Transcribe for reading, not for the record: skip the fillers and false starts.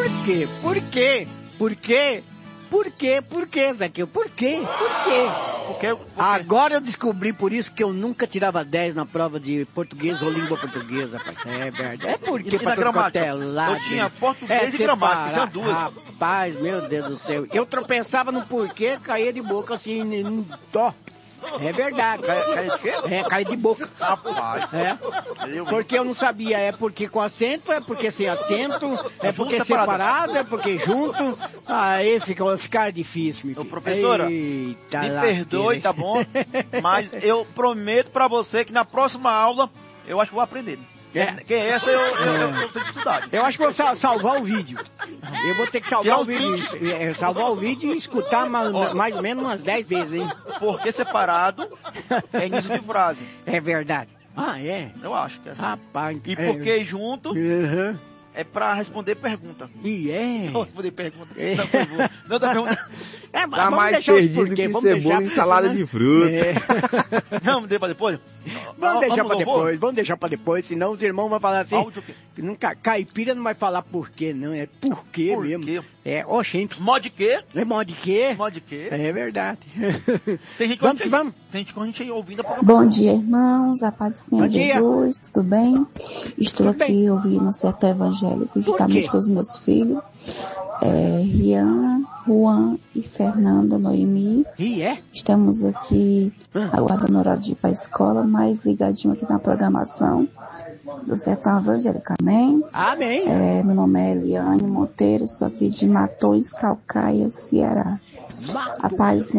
Por quê? Por quê? Por quê? Por quê? Por quê, Zaqueu? Por quê? Por quê? Por quê? Agora eu descobri por isso que eu nunca tirava 10 na prova de português ou língua portuguesa, rapaz. É verdade. É porque E na gramática? Eu tinha português e gramática, tinha duas. Rapaz, meu Deus do céu. Eu tropeçava no porquê, caía de boca assim, ó. É verdade. Caía de quê? Caía de boca. Rapaz. Porque eu não sabia, é porque com acento, é porque sem acento, é porque separado, é porque junto. Aí fica difícil, meu filho. Ô, professora, Eita, me perdoe, tá bom? Mas eu prometo pra você que na próxima aula eu acho que vou aprender. Que essa eu tenho que estudar. Eu acho que vou salvar o vídeo. Eu vou ter que salvar o vídeo. Salvar o vídeo e escutar mais ou menos umas 10 vezes, hein? Porque separado é início de frase. É verdade. Ah, é? Eu acho que é assim. Rapaz. E porque junto é pra responder pergunta. E é? Não responder pergunta. Não tá pergunta. Tá mais perdido que cebola em salada de fruta. Vamos deixar pra depois? Vamos deixar pra depois, senão os irmãos vão falar assim. Caipira não vai falar por quê, não. É por quê mesmo. Quê? Oxente. Mod quê? É mod quê? Mod quê? É verdade. Tem gente vamos. Tem gente com a gente aí ouvindo a programação. Bom dia, irmãos. A paz do Senhor Jesus. Tudo bem? Estou aqui ouvindo o Sertão Evangélico justamente com os meus filhos. Rian, Juan e Fernanda Noemi. Estamos aqui aguardando o horário de ir para a escola, mais ligadinho aqui na programação do Sertão Evangélico. Amém? Amém. Meu nome é Eliane Monteiro, sou aqui de Matões, Calcaia, Ceará. A paz